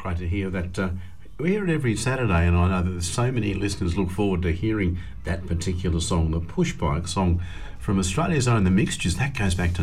Great to hear that. We hear it every Saturday, and I know that so many listeners look forward to hearing that particular song, the Push Bike song from Australia's own The Mixtures. That goes back to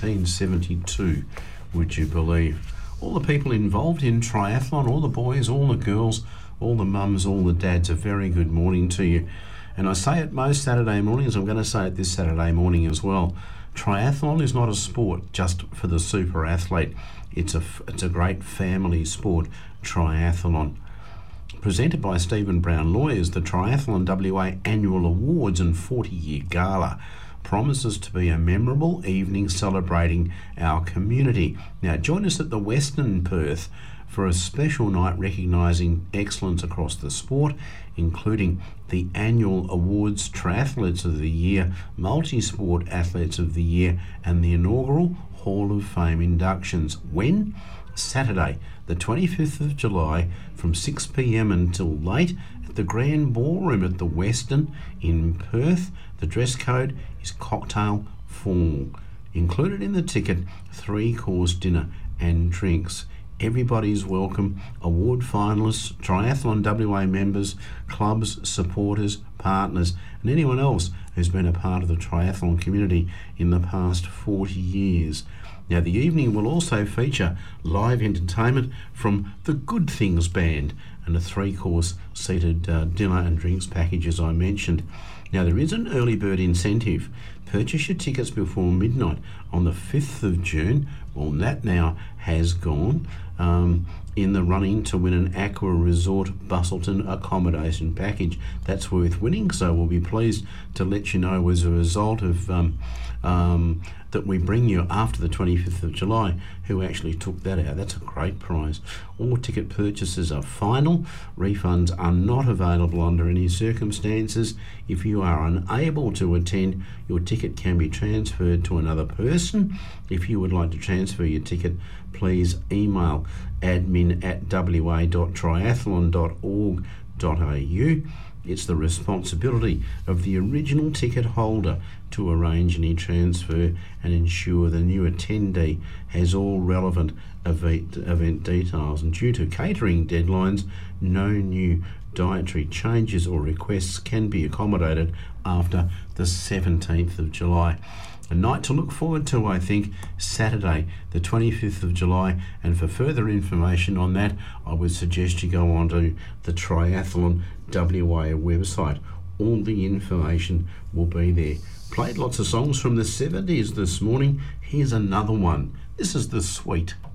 1972, would you believe? All the people involved in triathlon, all the boys, all the girls, all the mums, all the dads, a very good morning to you. And I say it most Saturday mornings, I'm going to say it this Saturday morning as well. Triathlon is not a sport just for the super athlete. It's a great family sport, triathlon. Presented by Stephen Brown Lawyers, the Triathlon WA Annual Awards and 40-year Gala promises to be a memorable evening celebrating our community. Now join us at the Western Perth for a special night recognising excellence across the sport, including the annual awards, Triathletes of the Year, Multi-Sport Athletes of the Year, and the inaugural Hall of Fame inductions. When? Saturday, the 25th of July, from 6 p.m. until late at the Grand Ballroom at the Western in Perth. The dress code is cocktail formal. Included in the ticket, 3-course dinner and drinks. Everybody's welcome. Award finalists, Triathlon WA members, clubs, supporters, partners, and anyone else who's been a part of the triathlon community in the past 40 years. Now, the evening will also feature live entertainment from the Good Things Band and a 3-course seated dinner and drinks package, as I mentioned. Now, there is an early bird incentive. Purchase your tickets before midnight on the 5th of June. Well, that now has gone in the running to win an Aqua Resort Bustleton accommodation package. That's worth winning, so we'll be pleased to let you know as a result of that we bring you after the 25th of July who actually took that out. That's a great prize. All ticket purchases are final. Refunds are not available under any circumstances. If you are unable to attend, your ticket can be transferred to another person. If you would like to transfer your ticket, please email admin@wa.triathlon.org.au. It's the responsibility of the original ticket holder to arrange any transfer and ensure the new attendee has all relevant event details. And due to catering deadlines, no new dietary changes or requests can be accommodated after the 17th of July. A night to look forward to, I think, Saturday, the 25th of July. And for further information on that, I would suggest you go onto the Triathlon WA website. All the information will be there. Played lots of songs from the 70s this morning. Here's another one. This is The Sweet.